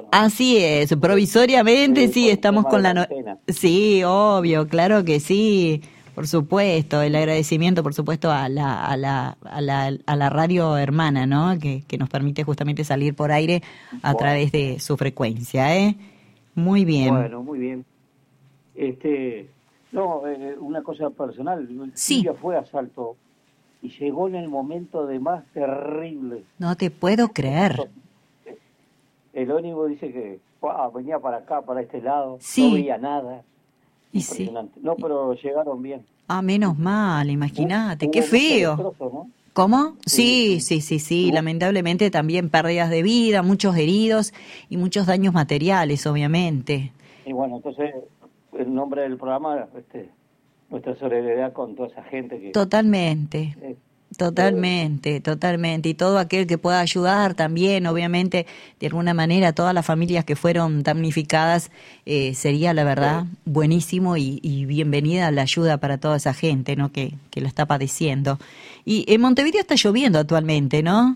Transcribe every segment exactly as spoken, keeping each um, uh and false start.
Así es, provisoriamente Eh, sí, por el estamos tema de con la la... No... antena. Sí, obvio, claro que sí, por supuesto, el agradecimiento, por supuesto, a la, a la, a la, a la radio hermana, ¿no? Que, que nos permite justamente salir por aire a Bueno, través de su frecuencia, ¿eh? Muy bien. bueno, muy bien. Este, no, eh, una cosa personal, Sí, Silvia fue a Salto y llegó en el momento de más terrible. no te puedo Se creer. puso, el ónibus dice que ¡guau! Venía para acá, para este lado, no Sí, veía nada, y sí. impresionante. No, pero llegaron bien. Ah, menos mal, Hu- imagínate, qué Hubo muchos feo. destrozos, ¿no? ¿Cómo? Sí, Sí, sí. sí, sí, sí. Hubo- Lamentablemente también pérdidas de vida, muchos heridos y muchos daños materiales, obviamente. Y bueno, entonces, el nombre del programa, este, nuestra solidaridad con toda esa gente que... Totalmente, eh, eh, totalmente, totalmente. Y todo aquel que pueda ayudar también, obviamente, de alguna manera, todas las familias que fueron damnificadas, eh, sería la verdad eh, buenísimo y, y bienvenida la ayuda para toda esa gente, ¿no? Que, que lo está padeciendo. Y en Montevideo está lloviendo actualmente, ¿no?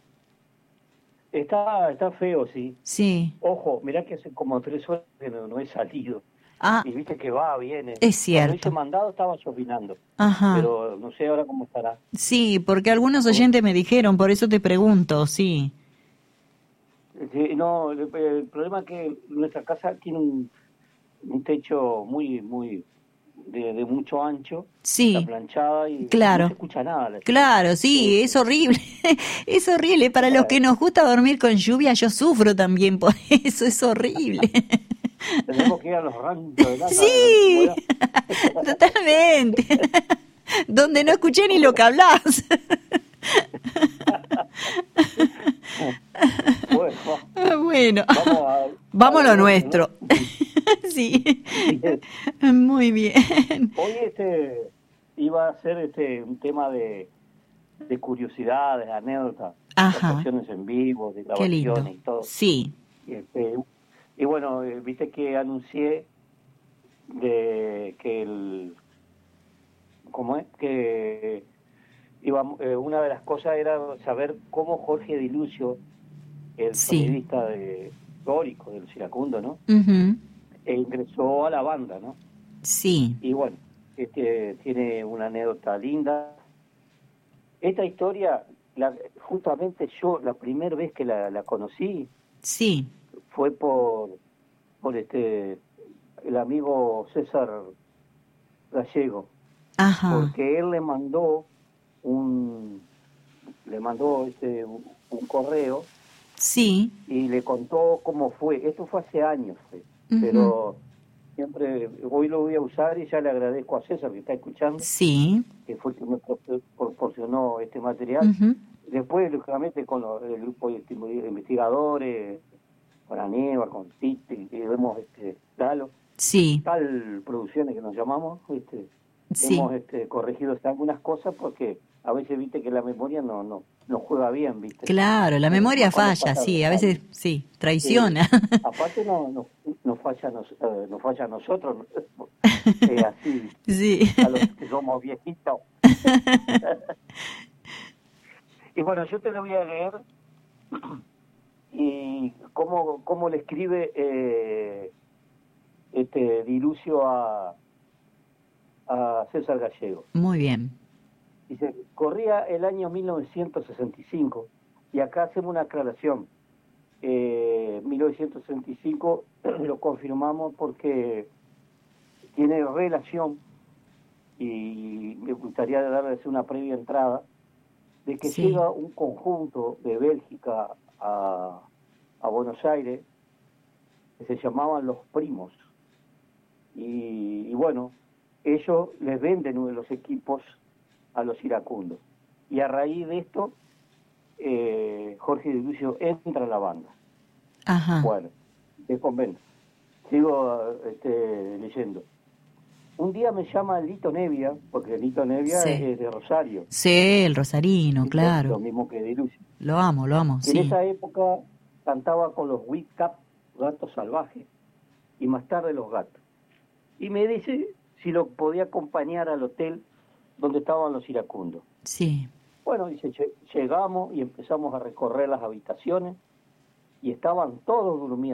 está, está feo, sí. Sí. Ojo, mirá que hace como tres horas que no, no he salido. Ah, Y viste que va, viene. es Cuando hice cierto. mandado estaba llovinando, Ajá. pero no sé ahora cómo estará. Sí, porque algunos Porque, oyentes me dijeron, por eso te pregunto, sí. sí, no, el, el problema es que nuestra casa tiene un, un techo muy, muy, de, de mucho ancho, está Sí, planchada y no se claro. escucha nada la lluvia. Claro, sí, es Este, horrible. Es horrible. Para los que bueno, nos gusta dormir con lluvia, yo sufro también por eso, es horrible. tenemos que ir a los ranchos de casa, ¿sabes cómo Sí, era? totalmente. Donde no escuché ni lo que hablas. Bueno, Bueno, vamos a, a vamos a lo lo nuestro, ¿no? nuestro. Sí, Bien. muy bien. Hoy este iba a ser este un tema de, de curiosidades, anécdotas, de Ajá, actuaciones en vivo, de qué lindo. grabaciones y todo. Sí, Y, este, y bueno, eh, viste que anuncié de que el cómo es que íbamos, eh, una de las cosas era saber cómo Jorge Di Lucio, el sí. sonidista de histórico del Ciracundo, ¿no? Ujú, E ingresó a la banda, ¿no? sí, Y bueno, este tiene una anécdota linda. Esta historia, la, justamente yo la primera vez que la, la conocí sí. fue por, por este el amigo César Gallego, Ajá, porque él le mandó un le mandó este un, un correo sí. y le contó cómo fue. Esto fue hace años, fue, Ujú, pero siempre hoy lo voy a usar y ya le agradezco a César que está escuchando, sí. que fue el que me pro- proporcionó este material. Ujú, Después, lógicamente, con los- el grupo de investigadores, con Aneva, con Tite, que vemos este, Dalo, sí, tal producciones que nos llamamos, este, sí. hemos este, corregido algunas cosas porque a veces, viste, que la memoria no no no juega bien, viste, Claro, la eh, memoria más cuando falla, pasan sí, a los veces años. sí, Sí. traiciona. Aparte no no nos falla nos, eh, nos falla a nosotros, eh, así, Sí. a los que somos viejitos. Y bueno, yo te lo voy a leer y cómo, cómo le escribe eh, este Dilucio a, a César Gallego. Muy bien. Dice, corría el año mil novecientos sesenta y cinco y acá hacemos una aclaración. Eh, mil novecientos sesenta y cinco lo confirmamos porque tiene relación y me gustaría darles una previa entrada de que Sí. llega un conjunto de Bélgica a, a Buenos Aires que se llamaban Los Primos. Y, y bueno, ellos les venden uno de los equipos a los iracundos. Y a raíz de esto, eh, Jorge Di Lucio entra a la banda. Ajá. Bueno, te convence. Sigo este, leyendo. Un día me llama Lito Nevia, porque Lito Nevia Sí. es de Rosario, Sí, el rosarino, ¿viste? claro. Lo mismo que Di Lucio. Lo amo, lo amo, Y en sí. esa época cantaba con los Whitcap, Gatos Salvajes, y más tarde Los Gatos. Y me dice si lo podía acompañar al hotel donde estaban los iracundos. Sí. Bueno, dice, llegamos y empezamos a recorrer las habitaciones y estaban todos durmiendo.